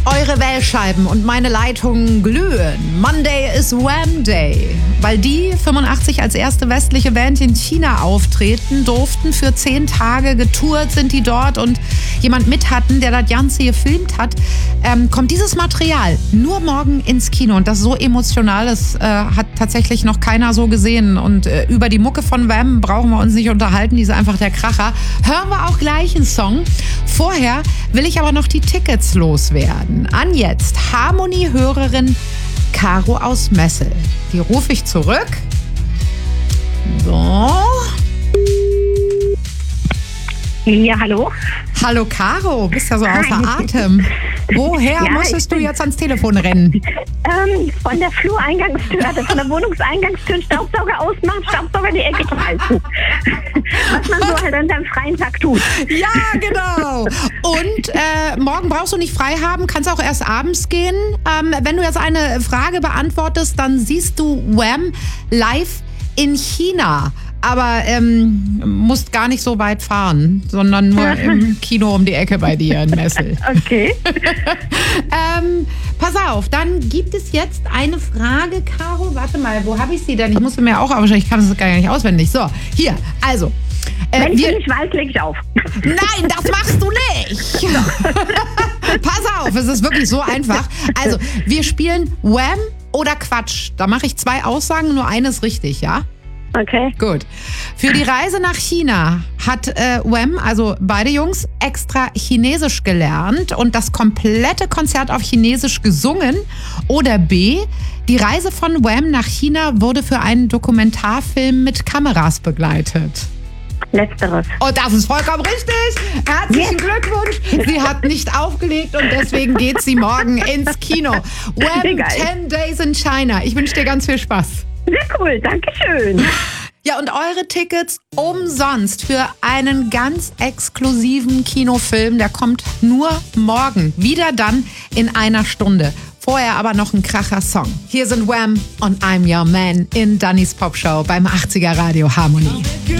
Eure Wählscheiben und meine Leitungen glühen. Monday is Wham Day. Weil die 85 als erste westliche Band in China auftreten durften. Für 10 Tage getourt sind die dort und jemand mit hatten, der das Ganze gefilmt hat, kommt dieses Material nur morgen ins Kino. Und das ist so emotional, das hat tatsächlich noch keiner so gesehen. Und über die Mucke von Wham brauchen wir uns nicht unterhalten, die ist einfach der Kracher. Hören wir auch gleich einen Song. Vorher will ich aber noch die Tickets loswerden. An jetzt Harmonie-Hörerin Caro aus Messel. Die rufe ich zurück. So. Ja, hallo. Hallo Caro, bist ja so außer Atem. Woher musstest du jetzt ans Telefon rennen? Von der Flureingangstür, also von der Wohnungseingangstür einen Staubsauger ausmachen, Staubsauger in die Ecke schmeißen. Was man so halt an seinem freien Tag tut. Ja, genau. Und morgen brauchst du nicht frei haben, kannst auch erst abends gehen. Wenn du jetzt eine Frage beantwortest, dann siehst du Wham live in China. Aber musst gar nicht so weit fahren, sondern nur im Kino um die Ecke bei dir in Messel. Okay. Pass auf, dann gibt es jetzt eine Frage, Caro. Warte mal, wo habe ich sie denn? Ich musste mir auch aufschreiben, ich kann das gar nicht auswendig. So, hier, also. Wenn ich nicht weiß, leg ich auf. Nein, das machst du nicht. Pass auf, es ist wirklich so einfach. Also, wir spielen Wham oder Quatsch. Da mache ich 2 Aussagen, nur eine ist richtig, ja? Okay. Gut. Für die Reise nach China hat Wham, also beide Jungs, extra Chinesisch gelernt und das komplette Konzert auf Chinesisch gesungen. Oder B, die Reise von Wham nach China wurde für einen Dokumentarfilm mit Kameras begleitet. Letzteres. Und das ist vollkommen richtig. Herzlichen Glückwunsch. Sie hat nicht aufgelegt und deswegen geht sie morgen ins Kino. Wham 10 Days in China. Ich wünsche dir ganz viel Spaß. Sehr cool, danke schön. Ja, und eure Tickets umsonst für einen ganz exklusiven Kinofilm. Der kommt nur morgen. Wieder dann in einer Stunde. Vorher aber noch ein Kracher-Song. Hier sind Wham und I'm Your Man in Dannys Popshow beim 80er Radio Harmonie.